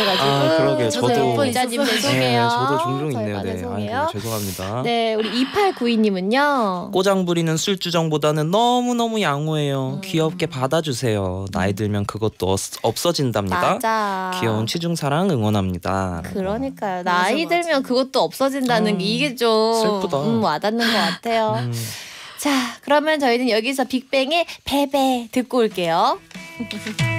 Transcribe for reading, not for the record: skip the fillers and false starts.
해가지고. 그러게요. 저도 기자님 죄송해요. 네, 저도 종종 있네요. 저희가 네, 죄송해요. 아이고, 죄송합니다. 네, 우리 2892님은요. 꼬장 부리는 술주정보다는 너무너무 양호해요. 귀엽게 받아주세요. 나이 들면 그것도 없어진답니다. 맞아. 귀여운 취중사랑 응원합니다. 그러니까요. 나이 들면 그것도 없어진다는 게 이게 좀 슬프다. 와닿는 것 같아요. 자, 그러면 저희는 여기서 빅뱅의 베베 듣고 올게요.